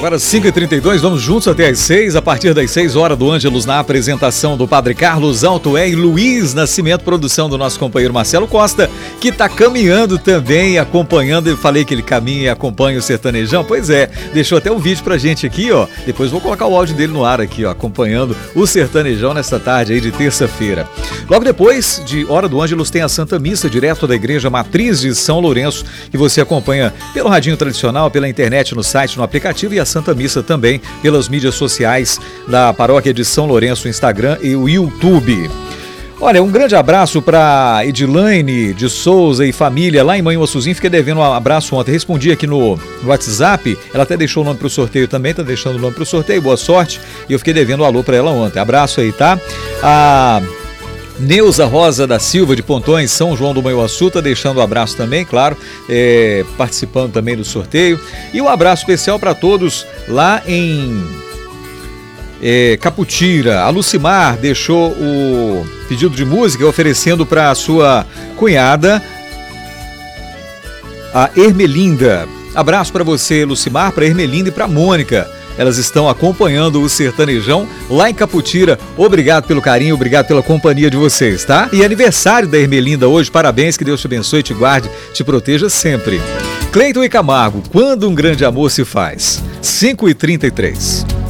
Agora 5h32, vamos juntos até às 6. A partir das 6 horas do Ângelus, na apresentação do Padre Carlos Altoé e Luiz Nascimento, produção do nosso companheiro Marcelo Costa, que está caminhando também, acompanhando. Eu falei que ele caminha e acompanha o Sertanejão. Pois é, deixou até um vídeo pra gente aqui, ó. Depois vou colocar o áudio dele no ar aqui, ó, acompanhando o Sertanejão nesta tarde aí de terça-feira. Logo depois de Hora do Ângelus tem a Santa Missa, direto da Igreja Matriz de São Lourenço, que você acompanha pelo radinho tradicional, pela internet, no site, no aplicativo, e a Santa Missa também pelas mídias sociais da Paróquia de São Lourenço, o Instagram e o YouTube. Olha, um grande abraço para Edilaine de Souza e família lá em Manhuaçuzinho. Fiquei devendo um abraço ontem. Respondi aqui no WhatsApp. Ela até deixou o nome para o sorteio também. Tá deixando o nome para o sorteio. Boa sorte. E eu fiquei devendo um alô para ela ontem. Abraço aí, tá? A Neuza Rosa da Silva de Pontões, São João do Manhuaçu, tá deixando um abraço também, claro, participando também do sorteio. E um abraço especial para todos lá em Caputira. A Lucimar deixou o pedido de música oferecendo para a sua cunhada, a Ermelinda. Abraço para você, Lucimar, para Ermelinda e para Mônica. Elas estão acompanhando o Sertanejão lá em Caputira. Obrigado pelo carinho, obrigado pela companhia de vocês, tá? E aniversário da Ermelinda hoje, parabéns, que Deus te abençoe, te guarde, te proteja sempre. Cleiton e Camargo, quando um grande amor se faz. 5h33.